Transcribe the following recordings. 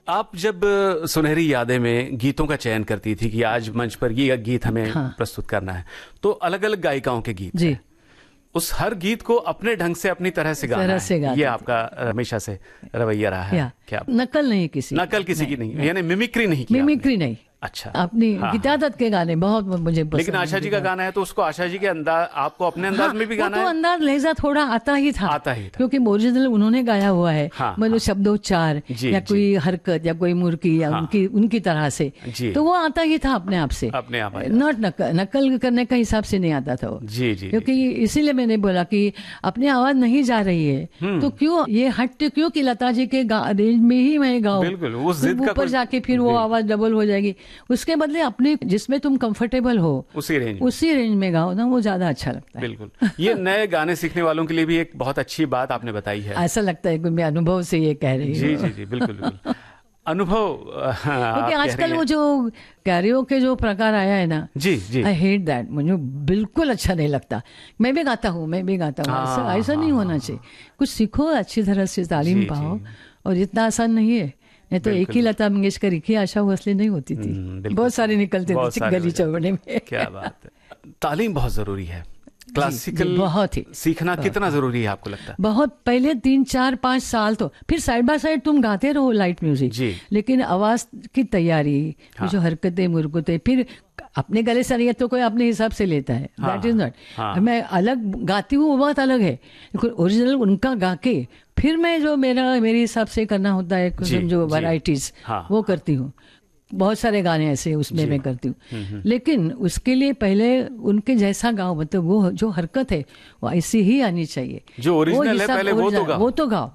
आप जब सुनहरी यादें में गीतों का चयन करती थी कि आज मंच पर ये गीत हमें प्रस्तुत करना है, तो अलग अलग गायिकाओं के गीत जी, उस हर गीत को अपने ढंग से अपनी तरह से गाना है, ये आपका हमेशा से रवैया रहा है क्या? नकल नहीं, नकल किसी की नहीं, यानी मिमिक्री नहीं की? मिमिक्री नहीं। अच्छा, अपनी गीता दत्त के गाने बहुत मुझे पसंद। लेकिन आशा जी का गाना है तो उसको आशा जी के अंदाज, आपको अपने अंदाज में भी गाना है? तो अंदाज लहजा थोड़ा आता ही था क्योंकि ओरिजिनल उन्होंने गाया हुआ है। मतलब शब्दोच्चार या कोई हरकत या कोई मुर्की या उनकी तरह से, तो वो आता ही था अपने आप से, अपने आप। नॉट नकल करने का हिसाब से नहीं आता था वो। जी जी। क्योंकि इसीलिए मैंने बोला कि अपनी आवाज नहीं जा रही है तो क्यों ये हट क्यों कि लता जी के रेंज में ही मैं गाऊं, ऊपर जाके फिर वो आवाज डबल हो जाएगी। उसके बदले अपने जिसमें तुम कंफर्टेबल हो उसी रेंज में गाओ ना, वो ज्यादा अच्छा लगता है। बिल्कुल। ये नए गाने सीखने वालों के लिए भी एक बहुत अच्छी बात आपने बताई है। ऐसा लगता है कि मैं अनुभव से ये कह रही हूँ। जी जी जी, बिल्कुल बिल्कुल। अनुभव, क्योंकि आजकल वो जो कैरियोके जो प्रकार आया है ना, जी जी, आई हेट दैट, मुझे बिल्कुल अच्छा नहीं लगता। मैं भी गाता हूँ ऐसा नहीं होना चाहिए। कुछ सीखो, अच्छी तरह से तालीम पाओ, और इतना आसान नहीं है। नहीं तो एक ही लता मंगेशकर, एक ही आशा भोसले नहीं होती थी, बहुत सारे निकलते थे गली चौड़े में। क्या बात है, तालीम बहुत जरूरी है। क्लासिकल बहुत ही सीखना कितना जरूरी है आपको लगता है? बहुत। पहले 3 4 5 साल तो फिर साइड बाय साइड तुम गाते रहो लाइट म्यूजिक, लेकिन आवाज की तैयारी, जो हरकतें मुरकतें, फिर अपने गले से नहीं तो कोई अपने हिसाब से लेता है, दैट इज नॉट। मैं अलग गाती हूँ, वो बात अलग है, ओरिजिनल उनका गा के फिर मैं जो मेरे हिसाब से करना होता है, जो वैरायटीज वो करती हूँ। बहुत सारे गाने ऐसे उसमें मैं करती हूँ, लेकिन उसके लिए पहले उनके जैसा गाओ, मतलब वो जो हरकत है वो ऐसी ही आनी चाहिए, जो ओरिजिनल है पहले वो तो गाओ।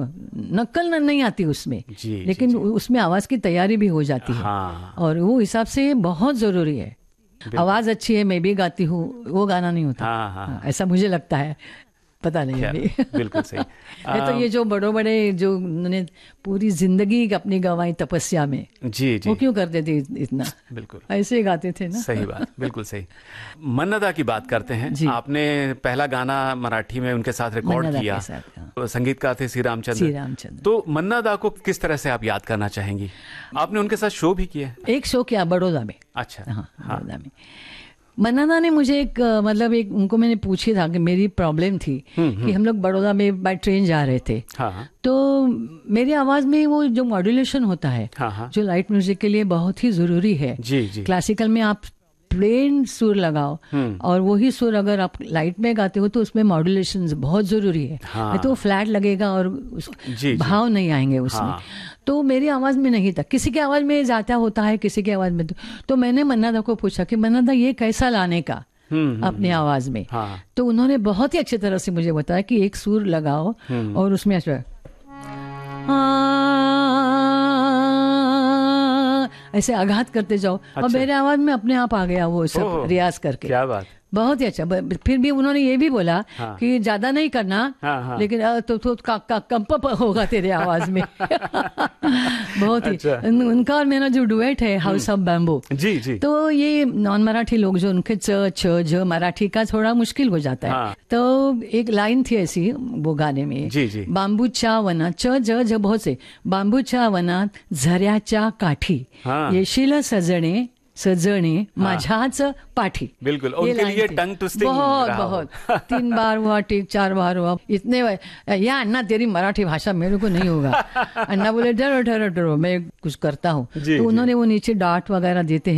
नकल नहीं आती उसमें, लेकिन उसमें आवाज की तैयारी भी हो जाती है, और वो हिसाब से बहुत जरूरी है। आवाज अच्छी है, मैं भी गाती हूँ, वो गाना नहीं होता। ऐसा मुझे लगता है, पता नहीं अभी। बिल्कुल सही। तो ये जो बड़े जो उन्होंने पूरी जिंदगी अपनी गंवाई तपस्या में, जी जी, वो क्यों करते थे इतना? बिल्कुल ऐसे ही गाते थे ना। सही बात, बिल्कुल सही। मन्नदा की बात करते हैं। आपने पहला गाना मराठी में उनके साथ रिकॉर्ड किया, संगीतकार थे श्री रामचंद्र। तो मन्नदा को किस तरह से आप याद करना चाहेंगी? आपने उनके साथ शो भी किया? एक शो किया बड़ौदा में। अच्छा, बड़ौदा में मन्नदा ने मुझे एक उनको मैंने पूछी था कि मेरी प्रॉब्लम थी कि हम लोग बड़ौदा में बाय ट्रेन जा रहे थे, तो मेरी आवाज में वो जो मॉड्यूलेशन होता है, जो लाइट म्यूजिक के लिए बहुत ही जरूरी है। क्लासिकल में आप प्लेन सुर लगाओ, और वही सुर अगर आप लाइट में गाते हो तो उसमें मॉड्यूलेशन बहुत जरूरी है, नहीं तो फ्लैट लगेगा और भाव नहीं आएंगे उसमें। तो मेरी आवाज में नहीं था, किसी की आवाज में जाता होता है, किसी की आवाज में तो मैंने मन्नदा को पूछा कि मन्नदा ये कैसा लाने का अपनी आवाज में। तो उन्होंने बहुत ही अच्छी तरह से मुझे बताया कि एक सुर लगाओ और उसमें ऐसे आघात करते जाओ, और मेरे आवाज में अपने आप आ गया वो सब रियाज करके। क्या बात, बहुत ही अच्छा। फिर भी उन्होंने ये भी बोला कि ज्यादा नहीं करना, लेकिन तो कंप होगा तेरे आवाज में। बहुत ही अच्छा। उनका और मेरा जो डुएट है हाउस ऑफ बैम्बू, जी, तो ये नॉन मराठी लोग जो उनके च मराठी का थोड़ा मुश्किल हो जाता है, तो एक लाइन थी ऐसी वो गाने में, बांबूच्या वनात च बहुत से, बांबूच्या वनात झऱ्याच्या काठी येशील सजणे माझ्याच पाठी। बिल्कुल, उनके लिए टंग ट्विस्टिंग बहुत 3 बार हुआ, टेक 4 बार हुआ, इतने या अन्ना तेरी मराठी भाषा मेरे को नहीं होगा। अन्ना बोले डरो मैं कुछ करता हूँ, तो उन्होंने वो नीचे डांट वगैरह देते हैं।